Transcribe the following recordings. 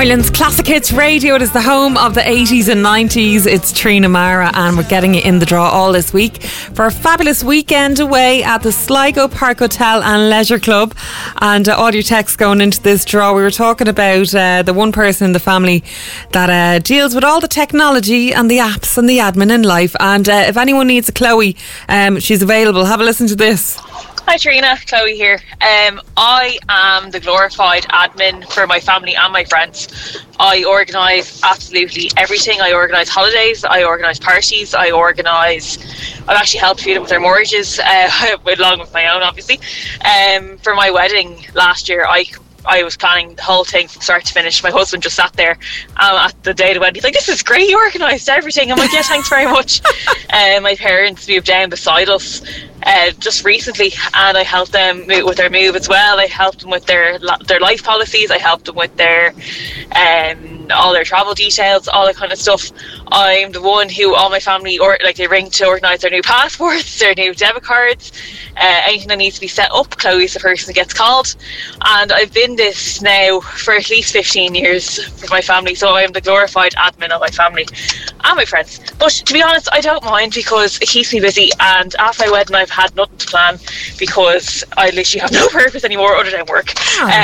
Ireland's Classic Hits Radio. It is the home of the 80s and 90s. It's Trina Mara, and we're getting you in the draw all this week for a fabulous weekend away at the Sligo Park Hotel and Leisure Club. And all your texts going into this draw. We were talking about the one person in the family that deals with all the technology and the apps and the admin in life. And if anyone needs a Chloe, she's available. Have a listen to this. Hi Trina, Chloe here. I am the glorified admin for my family and my friends. I organise absolutely everything. I organise holidays, I organise parties, I've actually helped a few of them with their mortgages, along with my own obviously. For my wedding last year, I was planning the whole thing from start to finish. My husband just sat there at the day of the wedding. He's like, "This is great, you organised everything." I'm like, "Yeah, thanks very much." My parents moved down beside us just recently, and I helped them with their move as well. I helped them with their life policies. I helped them with their all their travel details, all that kind of stuff. I'm the one who all my family they ring to organise their new passports, their new debit cards, anything that needs to be set up. Chloe's the person that gets called, and I've been this now for at least 15 years with my family, so I am the glorified admin of my family and my friends. But to be honest, I don't mind because it keeps me busy, and after my wedding I've had nothing to plan because I literally have no purpose anymore other than work.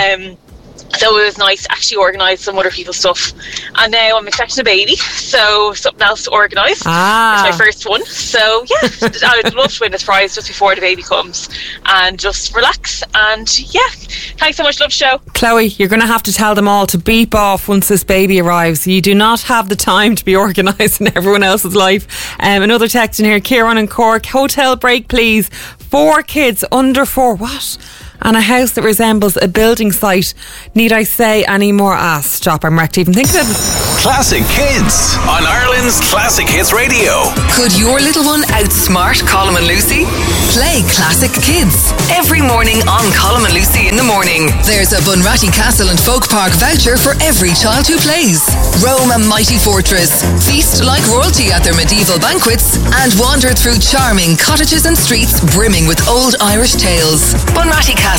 So it was nice to actually organise some other people's stuff. And now I'm expecting a baby, so something else to organise. It's my first one. So yeah, I would love to win this prize just before the baby comes and just relax. And yeah, thanks so much, love the show. Chloe, you're going to have to tell them all to beep off once this baby arrives. You do not have the time to be organising everyone else's life. Another text in here, Kieran in Cork, hotel break please. 4 kids under 4. What? And a house that resembles a building site. Need I say any more? Stop, I'm wrecked even thinking of it. Classic Kids on Ireland's Classic Hits Radio. Could your little one outsmart Colm and Lucy? Play Classic Kids every morning on Colm and Lucy in the morning. There's a Bunratty Castle and Folk Park voucher for every child who plays. Roam a mighty fortress, feast like royalty at their medieval banquets, and wander through charming cottages and streets brimming with old Irish tales. BunrattyCastle.ie.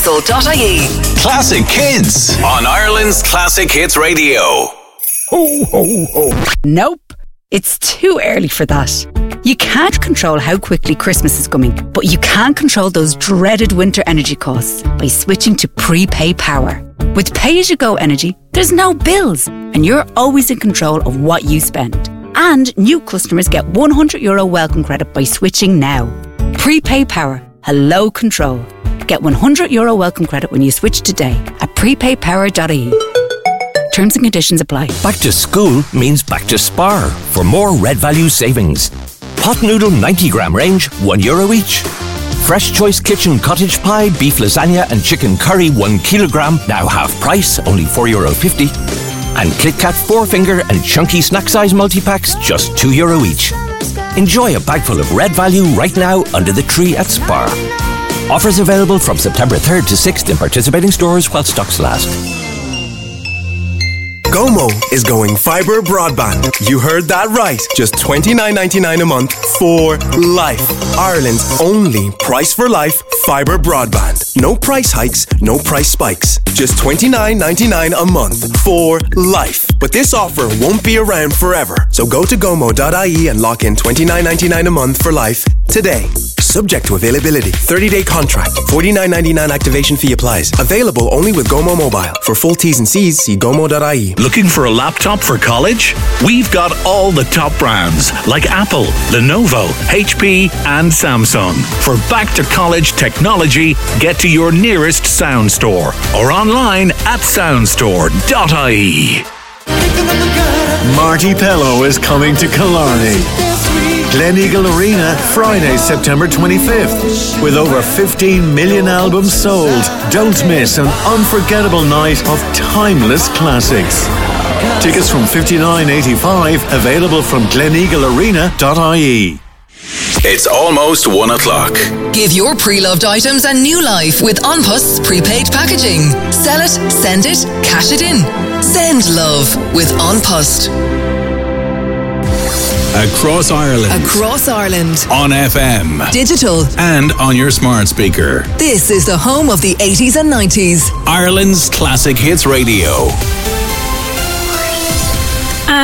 Classic Kids on Ireland's Classic Hits Radio. Ho, ho, ho. Nope, it's too early for that. You can't control how quickly Christmas is coming, but you can control those dreaded winter energy costs by switching to prepay power. With pay-as-you-go energy, there's no bills, and you're always in control of what you spend. And new customers get €100 welcome credit by switching now. Prepay power, hello control. Get €100 welcome credit when you switch today at prepaypower.ie. Terms and conditions apply. Back to school means back to Spar for more Red Value savings. Pot noodle 90 gram range, €1 each. Fresh Choice Kitchen cottage pie, beef lasagna and chicken curry 1 kilogram, now half price, only €4.50. And KitKat 4-finger and chunky snack size multi-packs, just €2 each. Enjoy a bagful of Red Value right now under the tree at Spar. Offers available from September 3rd to 6th in participating stores while stocks last. Gomo is going fibre broadband. You heard that right. Just $29.99 a month for life. Ireland's only price for life fibre broadband. No price hikes, no price spikes. Just $29.99 a month for life. But this offer won't be around forever. So go to gomo.ie and lock in $29.99 a month for life today. Subject to availability. 30-day contract. $49.99 activation fee applies. Available only with Gomo Mobile. For full T's and C's, see gomo.ie. Looking for a laptop for college? We've got all the top brands like Apple, Lenovo, HP and Samsung. For back-to-college technology, get to your nearest Sound Store or online at soundstore.ie. Marty Pello is coming to Killarney. Gleneagle Arena, Friday, September 25th. With over 15 million albums sold, don't miss an unforgettable night of timeless classics. Tickets from $59.85, available from gleneaglearena.ie. It's almost 1 o'clock. Give your pre-loved items a new life with OnPust's prepaid packaging. Sell it, send it, cash it in. Send love with OnPust. Across Ireland. Across Ireland. On FM. Digital. And on your smart speaker. This is the home of the 80s and 90s. Ireland's Classic Hits Radio.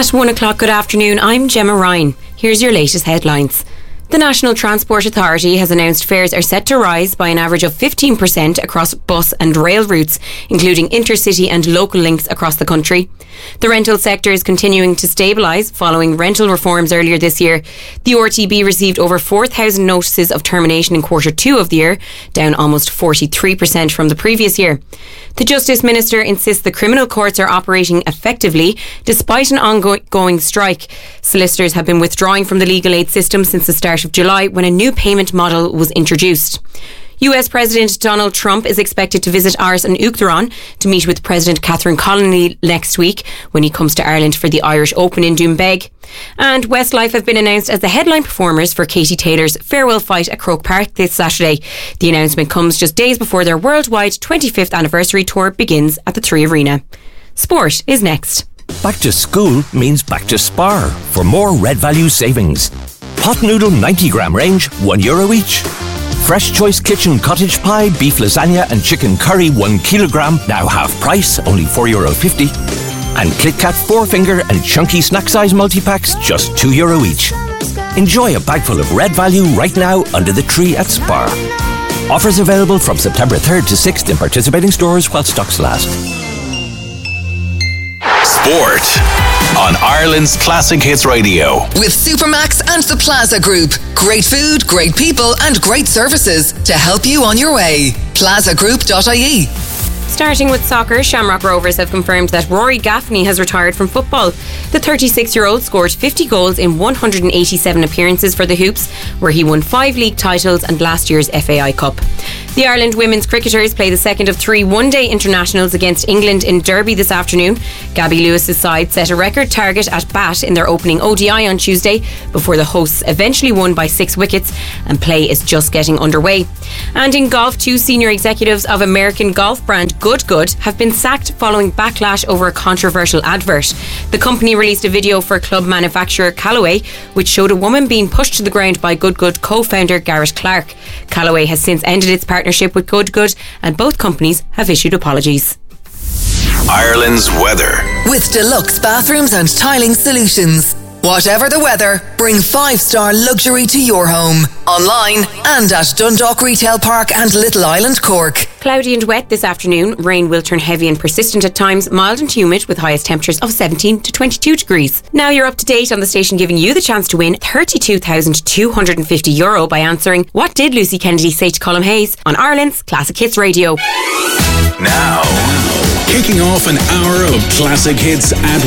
At 1 o'clock, good afternoon, I'm Gemma Ryan. Here's your latest headlines. The National Transport Authority has announced fares are set to rise by an average of 15% across bus and rail routes, including intercity and local links across the country. The rental sector is continuing to stabilise following rental reforms earlier this year. The RTB received over 4,000 notices of termination in quarter 2 of the year, down almost 43% from the previous year. The Justice Minister insists the criminal courts are operating effectively despite an ongoing strike. Solicitors have been withdrawing from the legal aid system since the start of July when a new payment model was introduced. US President Donald Trump is expected to visit Ars and Uachtaráin to meet with President Catherine Connolly next week when he comes to Ireland for the Irish Open in Doonbeg. And Westlife have been announced as the headline performers for Katie Taylor's farewell fight at Croke Park this Saturday. The announcement comes just days before their worldwide 25th anniversary tour begins at the Three Arena. Sport is next. Back to school means back to Spar for more Red Value savings. Pot noodle 90 gram range, €1 each. Fresh Choice Kitchen cottage pie, beef lasagna and chicken curry 1 kilogram, now half price, only €4.50. And KitKat 4-finger and chunky snack size multi-packs, just €2 each. Enjoy a bag full of Red Value right now under the tree at Spar. Offers available from September 3rd to 6th in participating stores while stocks last. Sport on Ireland's Classic Hits Radio. With Supermax and the Plaza Group. Great food, great people and great services to help you on your way. plazagroup.ie. Starting with soccer, Shamrock Rovers have confirmed that Rory Gaffney has retired from football. The 36-year-old scored 50 goals in 187 appearances for the Hoops, where he won 5 league titles and last year's FAI Cup. The Ireland women's cricketers play the second of 3 one-day internationals against England in Derby this afternoon. Gabby Lewis's side set a record target at bat in their opening ODI on Tuesday before the hosts eventually won by 6 wickets, and play is just getting underway. And in golf, 2 senior executives of American golf brand Good Good have been sacked following backlash over a controversial advert. The company released a video for club manufacturer Callaway, which showed a woman being pushed to the ground by Good Good co-founder Garrett Clark. Callaway has since ended its partnership with Good Good, and both companies have issued apologies. Ireland's weather. With deluxe bathrooms and tiling solutions. Whatever the weather, bring 5-star luxury to your home. Online and at Dundalk Retail Park and Little Island, Cork. Cloudy and wet this afternoon. Rain will turn heavy and persistent at times, mild and humid with highest temperatures of 17 to 22 degrees. Now you're up to date on the station giving you the chance to win €32,250 by answering What Did Lucy Kennedy Say to Colm Hayes on Ireland's Classic Hits Radio. Now, kicking off an hour of classic hits at